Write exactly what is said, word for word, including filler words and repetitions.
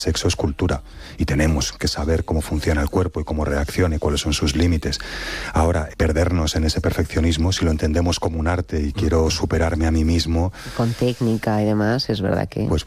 Sexo es cultura y tenemos que saber cómo funciona el cuerpo y cómo reacciona y cuáles son sus límites. Ahora, perdernos en ese perfeccionismo, si lo entendemos como un arte y quiero superarme a mí mismo... Con técnica y demás, es verdad que... Pues